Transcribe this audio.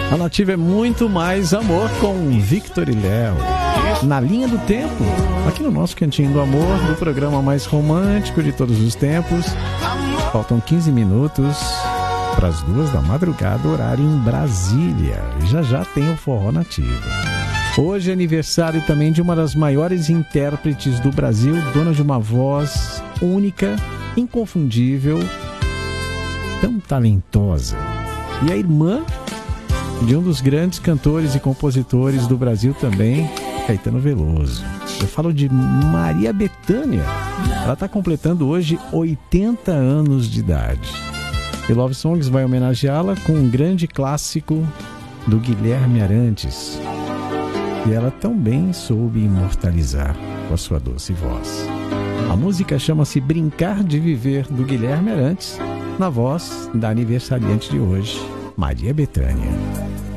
A Nativa é muito mais amor com Victor e Léo. Na linha do tempo, aqui no nosso Cantinho do Amor, do programa mais romântico de todos os tempos. Faltam 15 minutos para as 2 da madrugada, horário em Brasília. Já já tem o Forró Nativo. Hoje é aniversário também de uma das maiores intérpretes do Brasil, dona de uma voz única, inconfundível, tão talentosa. E a irmã de um dos grandes cantores e compositores do Brasil também, Caetano Veloso. Eu falo de Maria Bethânia. Ela está completando hoje 80 anos de idade. E Love Songs vai homenageá-la com um grande clássico do Guilherme Arantes, que ela tão bem soube imortalizar com a sua doce voz. A música chama-se Brincar de Viver, do Guilherme Arantes, na voz da aniversariante de hoje, Maria Bethânia.